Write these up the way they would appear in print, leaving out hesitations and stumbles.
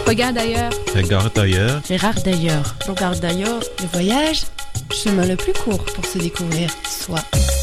Regarde ailleurs. Regarde ailleurs. Gérard d'ailleurs. Regarde d'ailleurs. Le voyage, chemin le plus court pour se découvrir soi.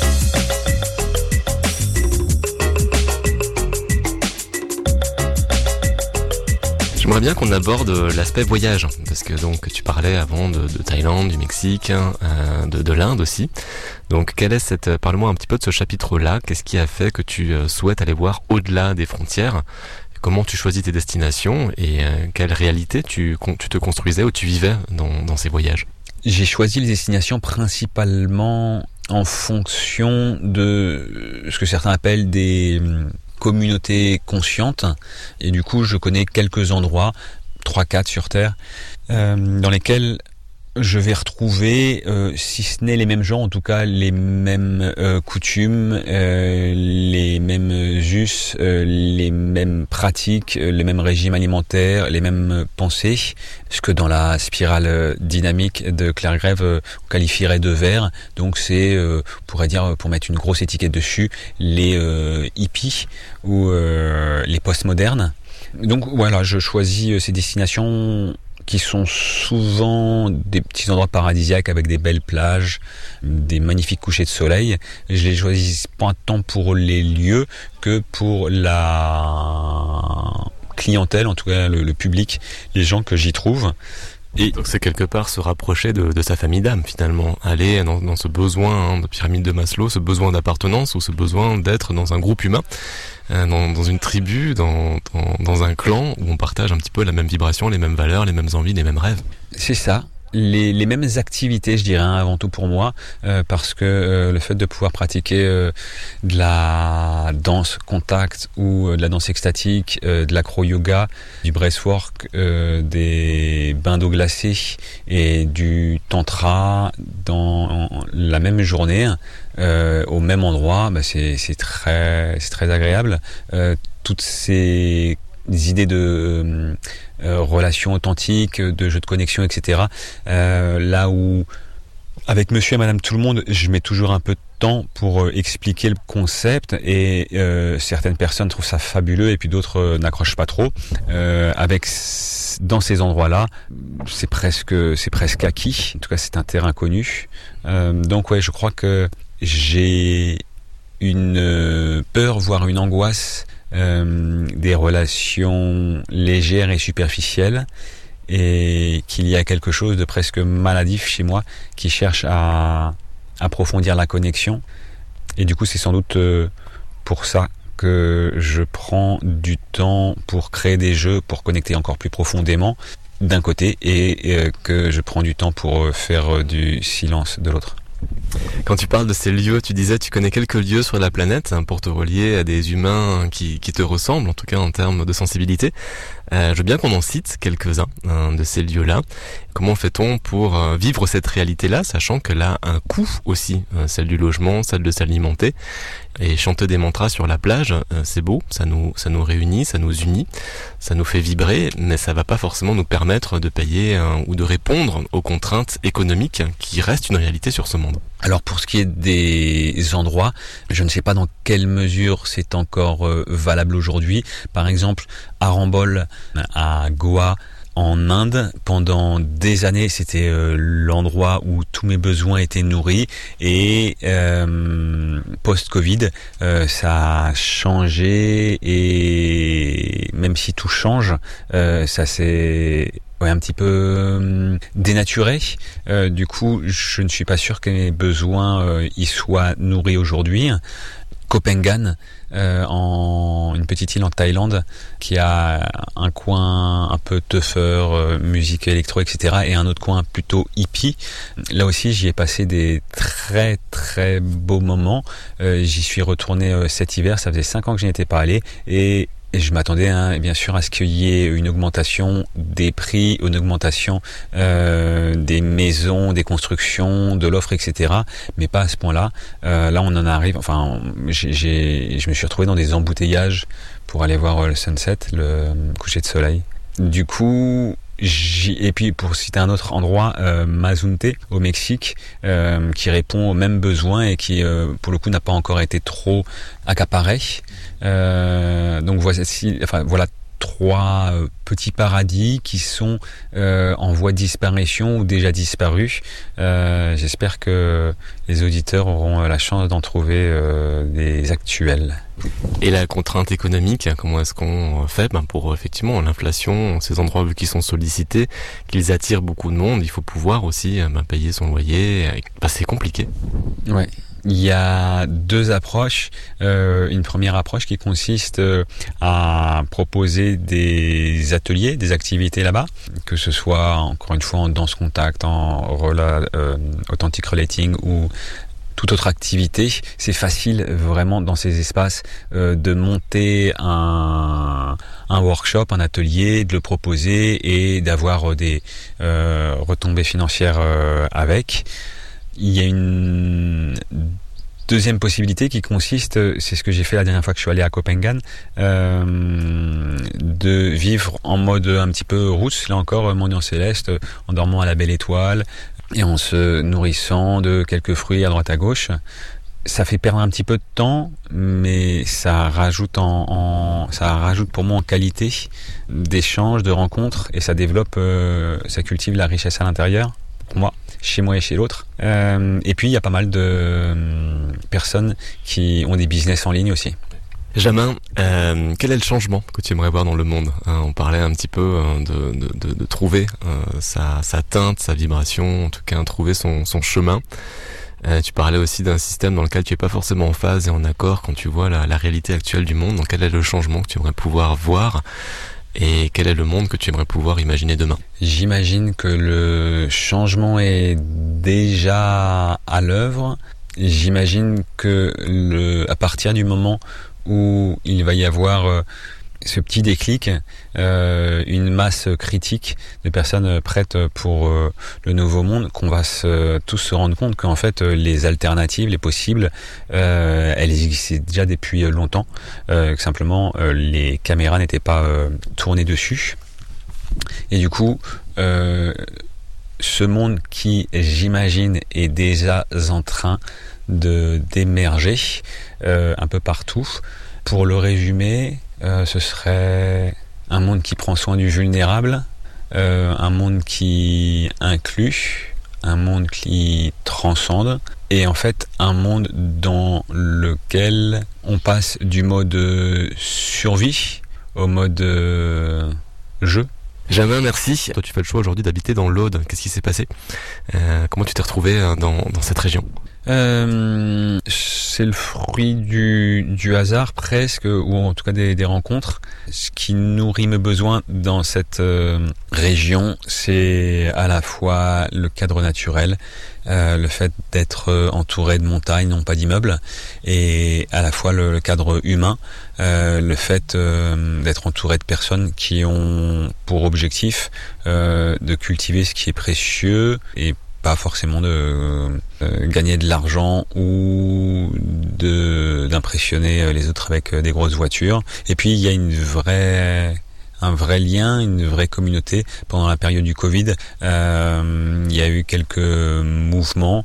J'aimerais bien qu'on aborde l'aspect voyage, parce que donc tu parlais avant de Thaïlande, du Mexique, de l'Inde aussi. Donc parle-moi un petit peu de ce chapitre-là. Qu'est-ce qui a fait que tu souhaites aller voir au-delà des frontières? Comment tu choisis tes destinations et quelle réalité tu te construisais ou tu vivais dans ces voyages? J'ai choisi les destinations principalement en fonction de ce que certains appellent des communautés conscientes. Et du coup, je connais quelques endroits, 3-4 sur Terre, dans lesquels je vais retrouver, si ce n'est les mêmes gens, en tout cas les mêmes coutumes, les mêmes us, les mêmes pratiques, les mêmes régimes alimentaires, les mêmes pensées, ce que dans la spirale dynamique de Claire Grève on qualifierait de vert. Donc c'est, on pourrait dire, pour mettre une grosse étiquette dessus, les hippies ou les postmodernes. Donc voilà, je choisis ces destinations qui sont souvent des petits endroits paradisiaques avec des belles plages, des magnifiques couchers de soleil. Je les choisis pas tant pour les lieux que pour la clientèle, en tout cas le public, les gens que j'y trouve. Et donc c'est quelque part se rapprocher de sa famille d'âme finalement, aller dans ce besoin de pyramide de Maslow, ce besoin d'appartenance ou ce besoin d'être dans un groupe humain, dans une tribu, dans un clan où on partage un petit peu la même vibration, les mêmes valeurs, les mêmes envies, les mêmes rêves. C'est ça. Les mêmes activités, je dirais, avant tout pour moi, parce que le fait de pouvoir pratiquer de la danse contact ou de la danse extatique, de l'acro-yoga, du breathwork, des bains d'eau glacée et du tantra dans la même journée, au même endroit, c'est très agréable. Toutes ces idées de relations authentiques, de jeux de connexion, etc. Là où, avec monsieur et madame tout le monde, je mets toujours un peu de temps pour expliquer le concept et certaines personnes trouvent ça fabuleux et puis d'autres n'accrochent pas trop. Dans ces endroits-là, c'est presque acquis. En tout cas, c'est un terrain connu. Donc ouais, je crois que j'ai une peur, voire une angoisse des relations légères et superficielles, et qu'il y a quelque chose de presque maladif chez moi qui cherche à approfondir la connexion. Et du coup, c'est sans doute pour ça que je prends du temps pour créer des jeux, pour connecter encore plus profondément d'un côté, et que je prends du temps pour faire du silence de l'autre. Quand tu parles de ces lieux, tu disais tu connais quelques lieux sur la planète pour te relier à des humains qui te ressemblent, en tout cas en termes de sensibilité. Je veux bien qu'on en cite quelques-uns de ces lieux-là. Comment fait-on pour vivre cette réalité-là, sachant qu'elle a un coût aussi, celle du logement, celle de s'alimenter. Et chanter des mantras sur la plage, c'est beau, ça nous réunit, ça nous unit, ça nous fait vibrer, mais ça va pas forcément nous permettre de payer ou de répondre aux contraintes économiques qui restent une réalité sur ce monde. Alors pour ce qui est des endroits, je ne sais pas dans quelle mesure c'est encore valable aujourd'hui. Par exemple, à Rambol, à Goa, en Inde, pendant des années, c'était l'endroit où tous mes besoins étaient nourris, et post-Covid, ça a changé, et même si tout change, ça s'est un petit peu dénaturé. Du coup, je ne suis pas sûr que mes besoins y soient nourris aujourd'hui. Koh Phangan, une petite île en Thaïlande, qui a un coin un peu tougher, musique électro, etc., et un autre coin plutôt hippie. Là aussi, j'y ai passé des très très beaux moments. J'y suis retourné cet hiver, ça faisait 5 ans que je n'y étais pas allé, et je m'attendais bien sûr à ce qu'il y ait une augmentation des prix, une augmentation des maisons, des constructions, de l'offre, etc. Mais pas à ce point-là. Là, on en arrive. Enfin, je me suis retrouvé dans des embouteillages pour aller voir le sunset, le coucher de soleil. Du coup, et puis pour citer un autre endroit, Mazunte au Mexique, qui répond aux mêmes besoins et qui pour le coup n'a pas encore été trop accaparé. Donc voilà 3 petits paradis qui sont en voie de disparition ou déjà disparus. J'espère que les auditeurs auront la chance d'en trouver des actuels. Et la contrainte économique, comment est-ce qu'on fait pour effectivement l'inflation, ces endroits qui sont sollicités, qu'ils attirent beaucoup de monde, il faut pouvoir aussi payer son loyer, c'est compliqué. Ouais. Il y a 2 approches. Une première approche qui consiste à proposer des ateliers, des activités là-bas, que ce soit encore une fois en danse contact, en authentic relating ou toute autre activité. C'est facile vraiment dans ces espaces de monter un workshop, un atelier, de le proposer et d'avoir des retombées financières avec. Il y a une deuxième possibilité qui consiste, c'est ce que j'ai fait la dernière fois que je suis allé à Copenhague, de vivre en mode un petit peu roots, là encore, mendiant céleste, en dormant à la belle étoile et en se nourrissant de quelques fruits à droite à gauche. Ça fait perdre un petit peu de temps, mais ça rajoute pour moi en qualité d'échanges, de rencontres, et ça développe, ça cultive la richesse à l'intérieur, pour moi, chez moi et chez l'autre. Et puis il y a pas mal de personnes qui ont des business en ligne aussi. Jamin, quel est le changement que tu aimerais voir dans le monde ? On parlait un petit peu de trouver sa teinte, sa vibration, en tout cas trouver son chemin. Tu parlais aussi d'un système dans lequel tu n'es pas forcément en phase et en accord quand tu vois la réalité actuelle du monde. Donc quel est le changement que tu aimerais pouvoir voir ? Et quel est le monde que tu aimerais pouvoir imaginer demain ? J'imagine que le changement est déjà à l'œuvre. J'imagine que à partir du moment où il va y avoir ce petit déclic, une masse critique de personnes prêtes pour le nouveau monde, qu'on va tous se rendre compte qu'en fait les alternatives, les possibles, elles existaient déjà depuis longtemps, que simplement les caméras n'étaient pas tournées dessus. Et du coup, ce monde qui, j'imagine, est déjà en train d'émerger un peu partout. Pour le résumer, ce serait un monde qui prend soin du vulnérable, un monde qui inclut, un monde qui transcende, et en fait un monde dans lequel on passe du mode survie au mode jeu. Jamin, merci. Toi, tu fais le choix aujourd'hui d'habiter dans l'Aude. Qu'est-ce qui s'est passé ? Comment tu t'es retrouvé dans cette région ? C'est le fruit du hasard presque, ou en tout cas des rencontres. Ce qui nourrit mes besoins dans cette région, c'est à la fois le cadre naturel, le fait d'être entouré de montagnes, non pas d'immeubles, et à la fois le cadre humain, le fait d'être entouré de personnes qui ont pour objectif de cultiver ce qui est précieux et pas forcément de gagner de l'argent ou d'impressionner les autres avec des grosses voitures. Et puis il y a un vrai lien, une vraie communauté. Pendant la période du Covid, il y a eu quelques mouvements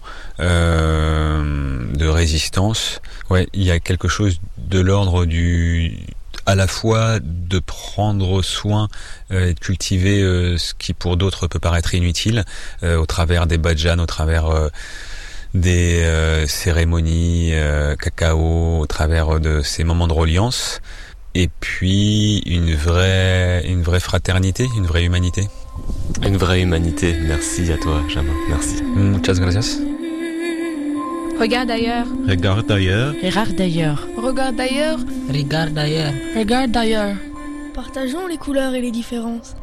de résistance. Ouais, il y a quelque chose de l'ordre à la fois de prendre soin et de cultiver ce qui pour d'autres peut paraître inutile, au travers des bhajans, au travers des cérémonies cacao, au travers de ces moments de reliance, et puis une vraie fraternité, une vraie humanité. Une vraie humanité. Merci à toi, Jamin. Merci. Muchas gracias. Regarde ailleurs. Regarde ailleurs. Regarde ailleurs. Regarde ailleurs. Regarde ailleurs. Regarde ailleurs. Partageons les couleurs et les différences.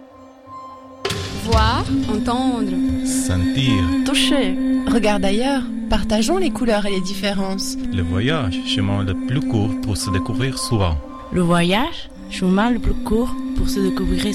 Voir, entendre. Sentir. Toucher. Regarde ailleurs. Partageons les couleurs et les différences. Le voyage, chemin le plus court pour se découvrir soi. Le voyage, chemin le plus court pour se découvrir